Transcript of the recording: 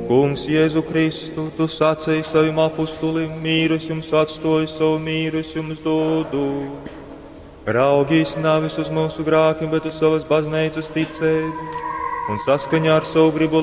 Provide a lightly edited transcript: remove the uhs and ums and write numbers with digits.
Kungs Jēzu Kristu, tu sacēji saviem apustulim, mīrus jums atstoju, savu mīrus jums dodu. Raugīs nevis uz mūsu grākiem, bet uz savas baznīcas ticību, un saskaņā ar savu gribu